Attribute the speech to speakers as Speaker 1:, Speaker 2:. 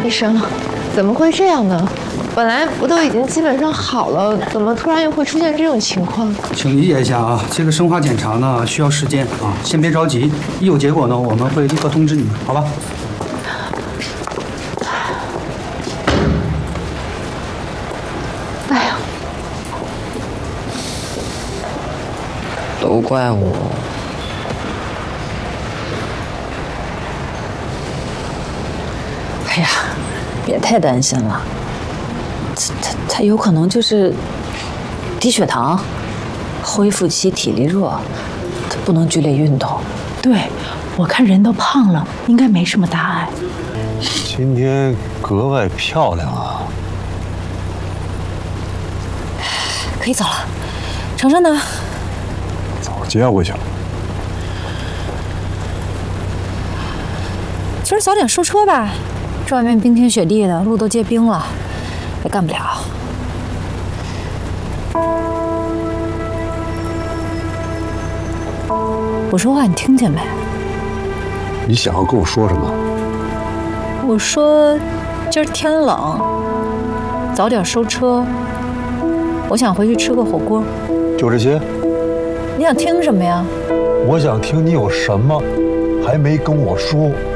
Speaker 1: 医生，怎么会这样呢？本来不都已经基本上好了，怎么突然又会出现这种情况？
Speaker 2: 请理解一下啊，这个生化检查呢需要时间啊，先别着急，一有结果呢，我们会立刻通知你们，好吧？
Speaker 1: 哎呀，
Speaker 3: 都怪我。
Speaker 4: 哎呀，别太担心了，他有可能就是低血糖，恢复期体力弱，他不能剧烈运动。
Speaker 5: 对，我看人都胖了，应该没什么大碍。
Speaker 6: 今天格外漂亮啊！
Speaker 4: 可以走了，程程呢？
Speaker 6: 早接回去了。
Speaker 7: 今儿早点收车吧，这外面冰天雪地的，路都结冰了，也干不了。我说话你听见没？
Speaker 6: 你想要跟我说什么？
Speaker 7: 我说今儿天冷，早点收车。我想回去吃个火锅。
Speaker 6: 就这些？
Speaker 7: 你想听什么呀？
Speaker 6: 我想听你有什么还没跟我说。